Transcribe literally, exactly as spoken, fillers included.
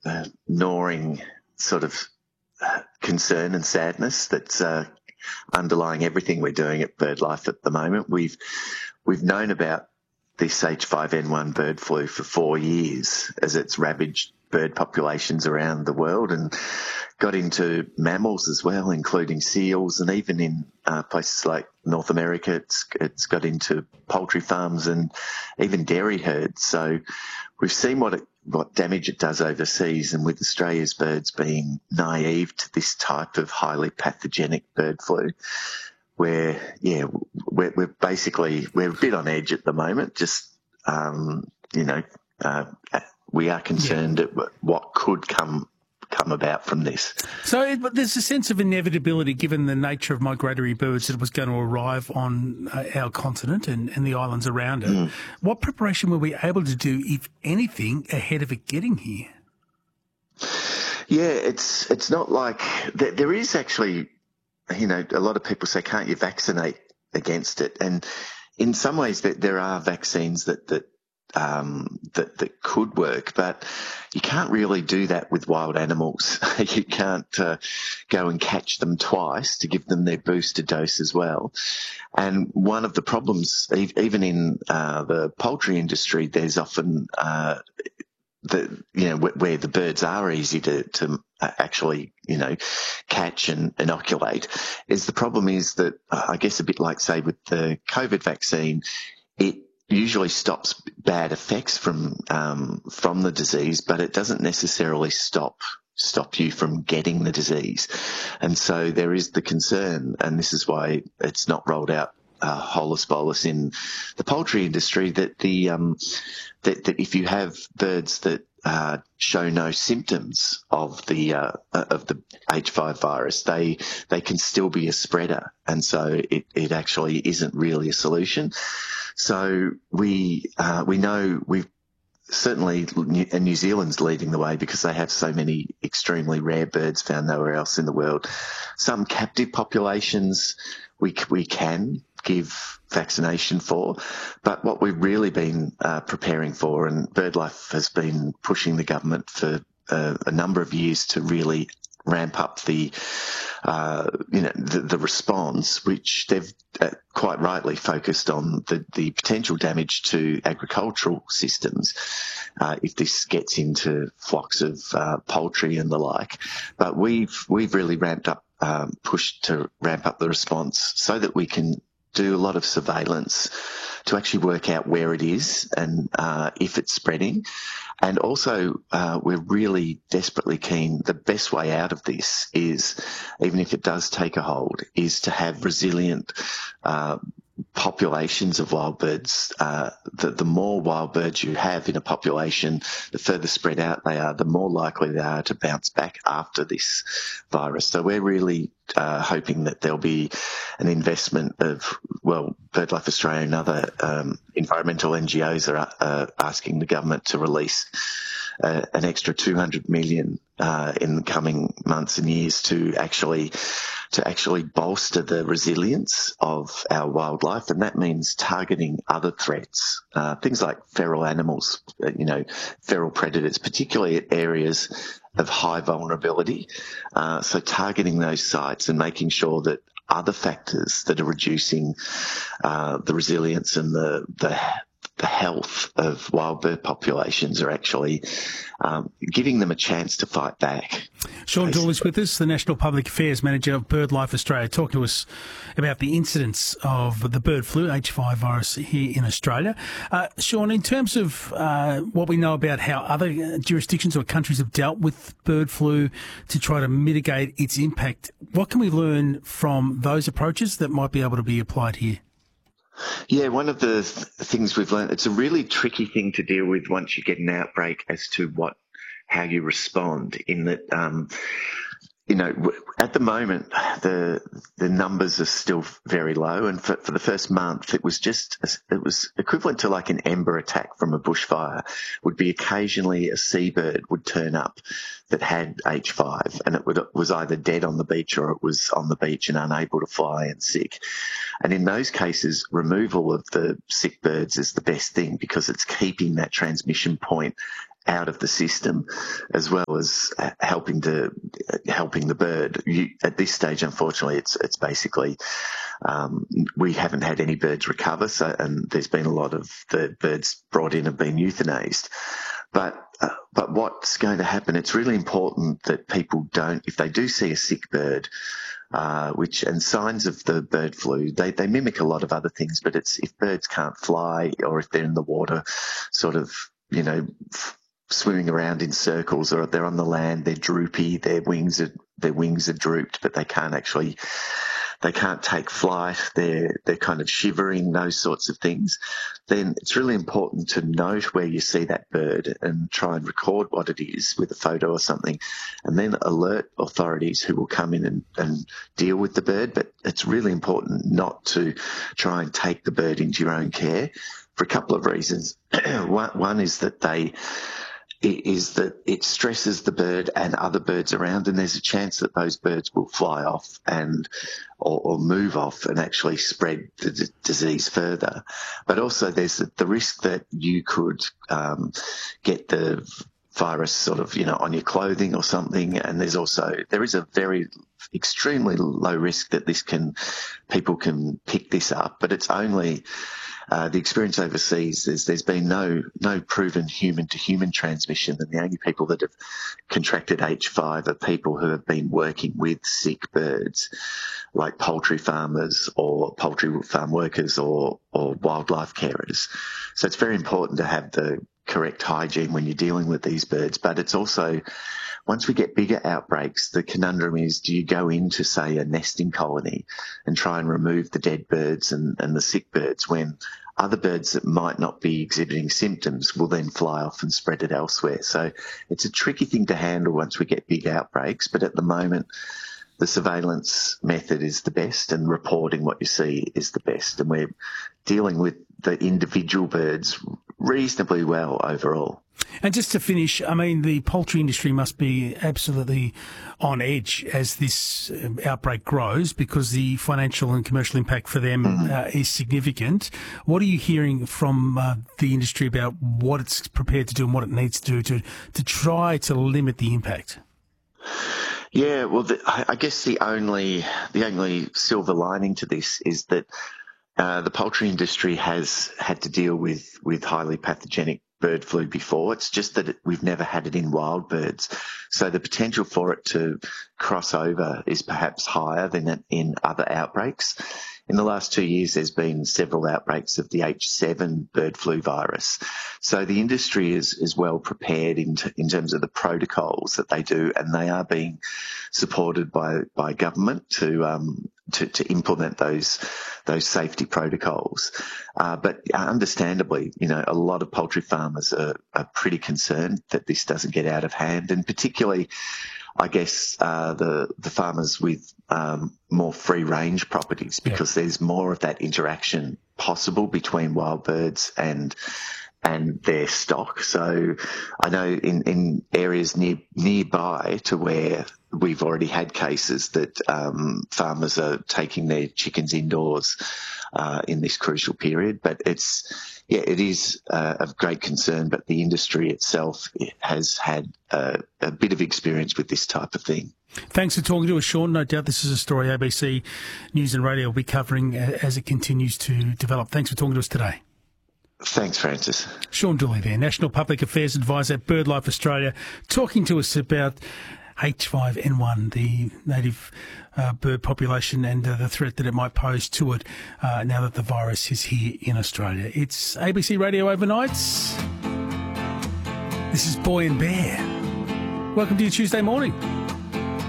uh, gnawing sort of uh, concern and sadness that's uh, underlying everything we're doing at BirdLife at the moment. We've we've known about this H five N one bird flu for four years as it's ravaged bird populations around the world and got into mammals as well, including seals, and even in uh, places like North America, it's it's got into poultry farms and even dairy herds. So we've seen what it, what damage it does overseas, and with Australia's birds being naive to this type of highly pathogenic bird flu, where yeah, we're, we're basically we're a bit on edge at the moment. Just um, you know, uh, we are concerned yeah. at what could come. come about from this. So it, there's a sense of inevitability given the nature of migratory birds that was going to arrive on uh, our continent and, and the islands around it. Mm. What preparation were we able to do, if anything, ahead of it getting here? Yeah, it's it's not like there, there is actually, you know, a lot of people say, can't you vaccinate against it? And in some ways that there are vaccines that, that Um, that, that could work, but you can't really do that with wild animals. You can't uh, go and catch them twice to give them their booster dose as well. And one of the problems, even in uh, the poultry industry, there's often uh, the you know where the birds are easy to, to actually you know catch and inoculate. Is the problem is that uh, I guess a bit like say with the COVID vaccine, it usually stops bad effects from um, from the disease, but it doesn't necessarily stop stop you from getting the disease. And so there is the concern, and this is why it's not rolled out uh, holus bolus in the poultry industry, that the um, that, that if you have birds that uh, show no symptoms of the uh, of the H five virus, they they can still be a spreader, and so it, it actually isn't really a solution. So we uh, we know we've certainly, and New Zealand's leading the way because they have so many extremely rare birds found nowhere else in the world. Some captive populations we we can give vaccination for, but what we've really been uh, preparing for, and BirdLife has been pushing the government for uh, a number of years to really ramp up the, uh, you know, the, the response, which they've uh, quite rightly focused on the, the potential damage to agricultural systems uh, if this gets into flocks of uh, poultry and the like. But we've we've really ramped up, um, pushed to ramp up the response so that we can do a lot of surveillance to actually work out where it is and uh, if it's spreading. And also, uh, we're really desperately keen. The best way out of this is, even if it does take a hold, is to have resilient uh, populations of wild birds. Uh, the, the more wild birds you have in a population, the further spread out they are, the more likely they are to bounce back after this virus. So we're really uh, hoping that there'll be an investment of, well, BirdLife Australia and other um, environmental N G Os are uh, asking the government to release uh, an extra two hundred million uh, in the coming months and years to actually to actually bolster the resilience of our wildlife, and that means targeting other threats, uh, things like feral animals, you know, feral predators, particularly at areas of high vulnerability. Uh, so targeting those sites and making sure that other factors that are reducing uh, the resilience and the, the the health of wild bird populations are actually um, giving them a chance to fight back. Sean Doull is with us, the National Public Affairs Manager of BirdLife Australia, talking to us about the incidence of the bird flu, H five virus, here in Australia. Uh, Sean, in terms of uh, what we know about how other jurisdictions or countries have dealt with bird flu to try to mitigate its impact, what can we learn from those approaches that might be able to be applied here? Yeah, one of the th- things we've learned, it's a really tricky thing to deal with once you get an outbreak as to what, how you respond, in that, um, you know, at the moment, the the numbers are still very low, and for, for the first month, it was just, it was equivalent to like an ember attack from a bushfire. Would be occasionally a seabird would turn up that had H five, and it would, it was either dead on the beach or it was on the beach and unable to fly and sick. And in those cases, removal of the sick birds is the best thing because it's keeping that transmission point out of the system, as well as helping to helping the bird. You, at this stage, unfortunately, it's it's basically um, we haven't had any birds recover, so and there's been a lot of the birds brought in have been euthanized. But uh, but what's going to happen? It's really important that people don't, if they do see a sick bird, uh, which and signs of the bird flu, they they mimic a lot of other things. But it's if birds can't fly, or if they're in the water, sort of you know. F- swimming around in circles, or they're on the land, they're droopy, their wings are their wings are drooped, but they can't actually they can't take flight, they're they're kind of shivering, those sorts of things, then it's really important to note where you see that bird and try and record what it is with a photo or something, and then alert authorities who will come in and, and deal with the bird. But it's really important not to try and take the bird into your own care for a couple of reasons. one, one is that they is that it stresses the bird and other birds around, and there's a chance that those birds will fly off and or, or move off and actually spread the d- disease further. But also there's the, the risk that you could um, get the virus sort of, you know, on your clothing or something. And there's also, there is a very extremely low risk that this can, people can pick this up, but it's only Uh, the experience overseas is there's been no no proven human-to-human transmission, and the only people that have contracted H five are people who have been working with sick birds, like poultry farmers or poultry farm workers or, or wildlife carers. So it's very important to have the correct hygiene when you're dealing with these birds. But it's also, once we get bigger outbreaks, the conundrum is, do you go into, say, a nesting colony and try and remove the dead birds and, and the sick birds when other birds that might not be exhibiting symptoms will then fly off and spread it elsewhere? So it's a tricky thing to handle once we get big outbreaks, but at the moment, the surveillance method is the best and reporting what you see is the best. And we're dealing with the individual birds reasonably well overall. And just to finish, I mean, the poultry industry must be absolutely on edge as this outbreak grows, because the financial and commercial impact for them mm-hmm. uh, is significant. What are you hearing from uh, the industry about what it's prepared to do and what it needs to do to, to try to limit the impact? Yeah, well, the, I guess the only the only silver lining to this is that uh, the poultry industry has had to deal with, with highly pathogenic bird flu before. It's just that it, we've never had it in wild birds. So the potential for it to cross over is perhaps higher than in other outbreaks. In the last two years, there's been several outbreaks of the H seven bird flu virus. So the industry is, is well prepared in, t- in terms of the protocols that they do, and they are being supported by, by government to, um, to, to implement those, those safety protocols. Uh, but understandably, you know, a lot of poultry farmers are, are pretty concerned that this doesn't get out of hand, and particularly, I guess, uh, the, the farmers with um, more free-range properties, because yeah. there's more of that interaction possible between wild birds and and their stock. So I know in, in areas near nearby to where we've already had cases that um, farmers are taking their chickens indoors uh, in this crucial period. But it's, yeah, it is uh, of great concern, but the industry itself has had uh, a bit of experience with this type of thing. Thanks for talking to us, Sean. No doubt this is a story A B C News and Radio will be covering as it continues to develop. Thanks for talking to us today. Thanks, Francis. Sean Dooley there, National Public Affairs Advisor at BirdLife Australia, talking to us about H five N one, the native uh, bird population, and uh, the threat that it might pose to it uh, now that the virus is here in Australia. It's A B C Radio Overnights. This is Boy and Bear. Welcome to your Tuesday morning.